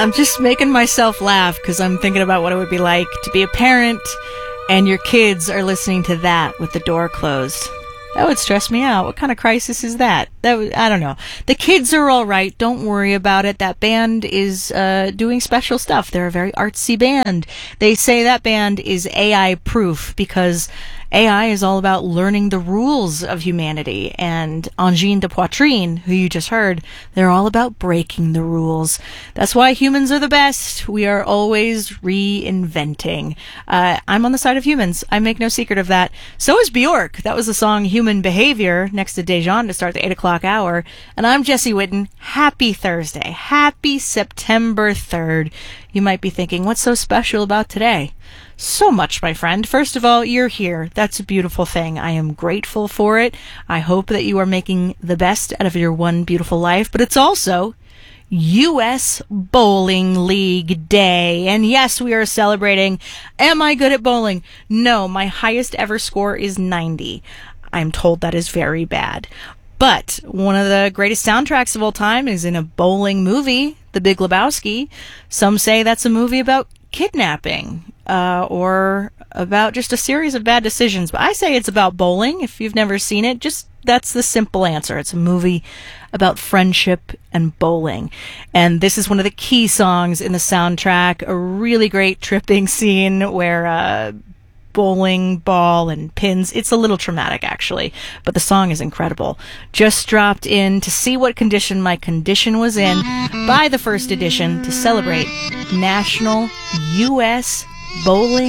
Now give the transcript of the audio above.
I'm just making myself laugh because I'm thinking about what it would be like to be a parent and your kids are listening to that with the door closed. That would stress me out. What kind of crisis is that? I don't know. The kids are all right. Don't worry about it. That band is doing special stuff. They're a very artsy band. They say that band is AI proof because AI is all about learning the rules of humanity. And Angine de Poitrine, who you just heard, they're all about breaking the rules. That's why humans are the best. We are always reinventing. I'm on the side of humans. I make no secret of that. So is Bjork. That was the song Human Behavior next to Dejan to start the 8 o'clock hour. And I'm Jessie Whitten. Happy Thursday. Happy September 3rd. You might be thinking, what's so special about today? So much, my friend. First of all, you're here. That's a beautiful thing. I am grateful for it. I hope that you are making the best out of your one beautiful life. But it's also U.S. Bowling League Day. And yes, we are celebrating. Am I good at bowling? No, my highest ever score is 90. I'm told that is very bad. But one of the greatest soundtracks of all time is in a bowling movie, The Big Lebowski. Some say that's a movie about kidnapping or about just a series of bad decisions. But I say it's about bowling. If you've never seen it, just that's the simple answer. It's a movie about friendship and bowling. And this is one of the key songs in the soundtrack, a really great tripping scene where bowling ball and pins. It's a little traumatic, actually, but the song is incredible. Just dropped in to see what condition my condition was in by the first edition to celebrate National U.S. Bowling